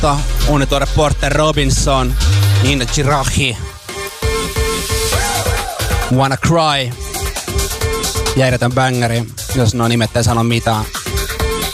vuodesta uunituore Porter Robinson, Nina Chirachi, Wanna Cry. Järjetön bängäri, jos nuo nimet ei sano mitään.